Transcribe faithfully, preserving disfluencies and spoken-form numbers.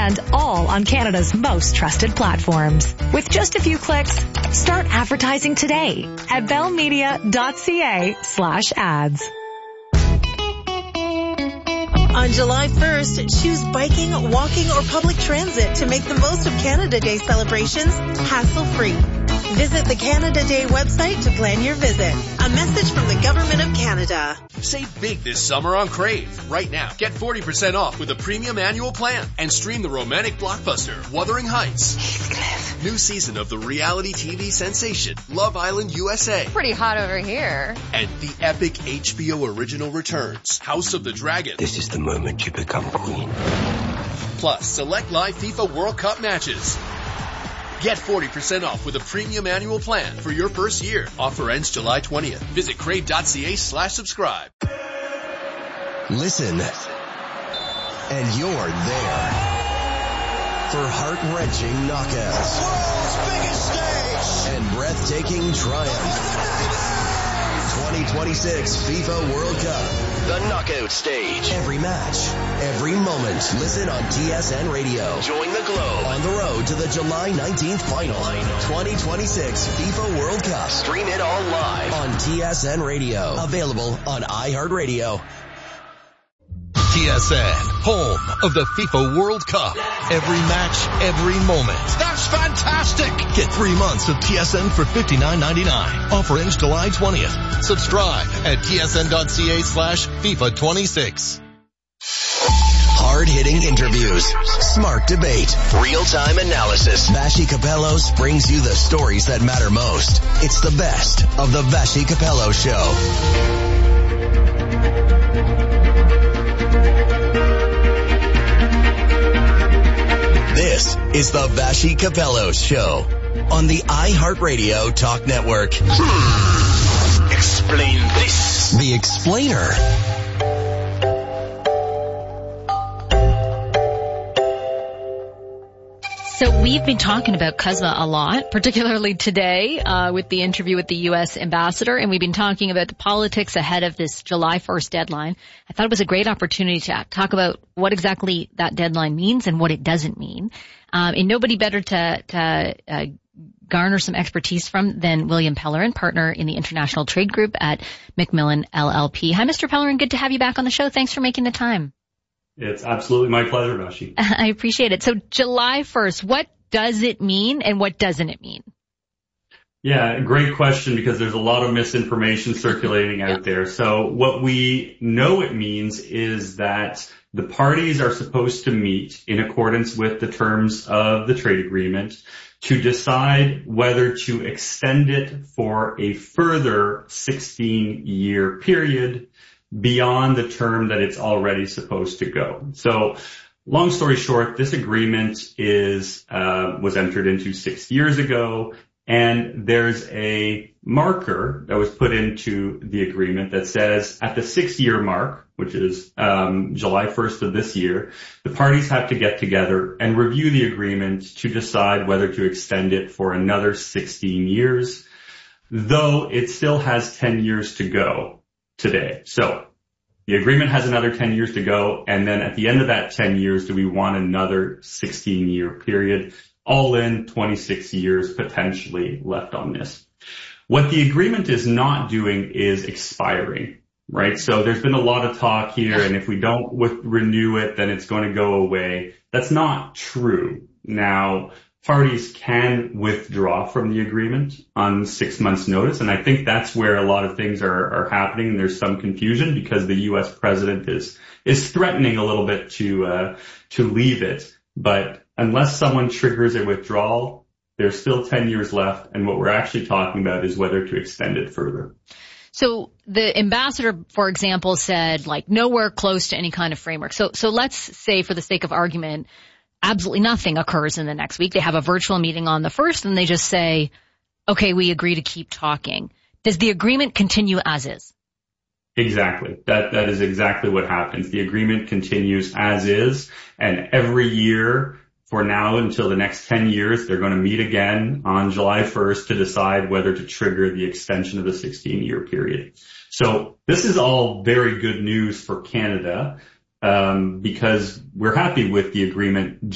and all on Canada's most trusted platforms. With just a few clicks, start advertising today at bellmedia.ca slash ads. On July first, choose biking, walking, or public transit to make the most of Canada Day celebrations hassle-free. Visit the Canada Day website to plan your visit. A message from the Government of Canada. Save big this summer on Crave. Right now, get forty percent off with a premium annual plan and stream the romantic blockbuster Wuthering Heights. Heathcliff. New season of the reality T V sensation Love Island U S A. Pretty hot over here. And the epic H B O original returns, House of the Dragon. This is the moment you become queen. Plus, select live FIFA World Cup matches. Get forty percent off with a premium annual plan for your first year. Offer ends July twentieth. Visit crave.ca slash subscribe. Listen, and you're there for heart-wrenching knockouts. World's biggest stage. And breathtaking triumph. twenty twenty-six FIFA World Cup. The knockout stage. Every match, every moment. Listen on T S N Radio. Join the Globe. On the road to the July nineteenth final. twenty twenty-six FIFA World Cup. Stream it all live. On T S N Radio. Available on iHeartRadio. T S N, home of the FIFA World Cup. Every match, every moment. That's fantastic. Get three months of T S N for fifty-nine ninety-nine. Offer ends July twentieth. Subscribe at tsn.ca slash FIFA 26. Hard-hitting interviews, smart debate, real-time analysis. Vassy Kapelos brings you the stories that matter most. It's the best of the Vassy Kapelos Show. This is the Vassy Kapelos Show on the iHeartRadio Talk Network. Hmm. Explain this. The Explainer. So we've been talking about CUSMA a lot, particularly today uh, with the interview with the U S ambassador, and we've been talking about the politics ahead of this July first deadline. I thought it was a great opportunity to talk about what exactly that deadline means and what it doesn't mean. Um, and nobody better to, to uh, garner some expertise from than William Pellerin, partner in the International Trade Group at Macmillan L L P. Hi, Mister Pellerin. Good to have you back on the show. Thanks for making the time. It's absolutely my pleasure, Vassy. I appreciate it. So July first, what does it mean and what doesn't it mean? Yeah, great question, because there's a lot of misinformation circulating out there. So what we know it means is that the parties are supposed to meet in accordance with the terms of the trade agreement to decide whether to extend it for a further sixteen-year period beyond the term that it's already supposed to go. So long story short, this agreement is uh was entered into six years ago, and there's a marker that was put into the agreement that says at the six-year mark, which is um July first of this year, the parties have to get together and review the agreement to decide whether to extend it for another sixteen years, though it still has ten years to go today. So the agreement has another ten years to go, and then at the end of that ten years, do we want another sixteen-year period? All in, twenty-six years potentially left on this. What the agreement is not doing is expiring, right? So there's been a lot of talk here, and if we don't w- renew it, then it's going to go away. That's not true. Now, parties can withdraw from the agreement on six months' notice, and I think that's where a lot of things are, are happening. And there's some confusion because the U S president is is threatening a little bit to uh, to leave it. But unless someone triggers a withdrawal, there's still ten years left, and what we're actually talking about is whether to extend it further. So the ambassador, for example, said like nowhere close to any kind of framework. So so let's say, for the sake of argument, absolutely nothing occurs in the next week. They have a virtual meeting on the first and they just say, okay, we agree to keep talking. Does the agreement continue as is? Exactly. That, that is exactly what happens. The agreement continues as is, and every year for now until the next ten years, they're going to meet again on July first to decide whether to trigger the extension of the sixteen-year period. So this is all very good news for Canada, um, because we're happy with the agreement